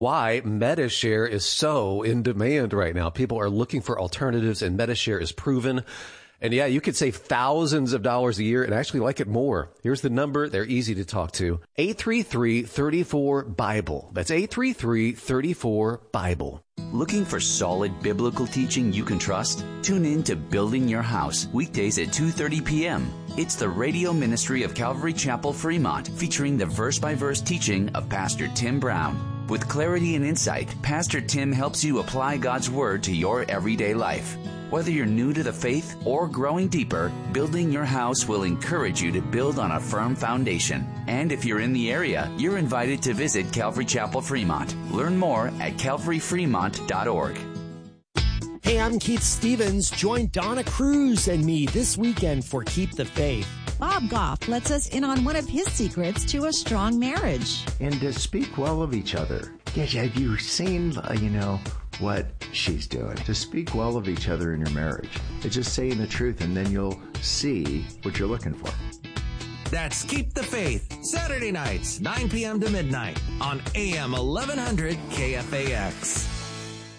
why Medi-Share is so in demand right now. People are looking for alternatives, and Medi-Share is proven. And yeah, you could save thousands of dollars a year and actually like it more. Here's the number. They're easy to talk to. 833-34-BIBLE. That's 833-34-BIBLE. Looking for solid biblical teaching you can trust? Tune in to Building Your House, weekdays at 2:30 p.m. It's the radio ministry of Calvary Chapel, Fremont, featuring the verse-by-verse teaching of Pastor Tim Brown. With clarity and insight, Pastor Tim helps you apply God's Word to your everyday life. Whether you're new to the faith or growing deeper, Building Your House will encourage you to build on a firm foundation. And if you're in the area, you're invited to visit Calvary Chapel, Fremont. Learn more at calvaryfremont.org. Hey, I'm Keith Stevens. Join Donna Cruz and me this weekend for Keep the Faith. Bob Goff lets us in on one of his secrets to a strong marriage. And to speak well of each other. Yeah, have you seen, what she's doing? To speak well of each other in your marriage. It's just saying the truth, and then you'll see what you're looking for. That's Keep the Faith, Saturday nights, 9 p.m. to midnight on AM 1100 KFAX.